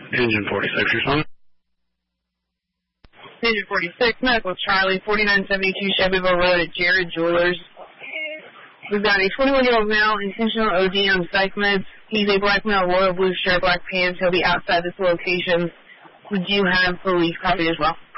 Engine 46, respond. Engine 46, medical Charlie, 4972 Shelbyville Road at Jared Jewelers. We've got a 21-year-old male, intentional OD on psych meds. He's a black male, royal blue shirt, black pants. He'll be outside this location. Would you have police copy as well?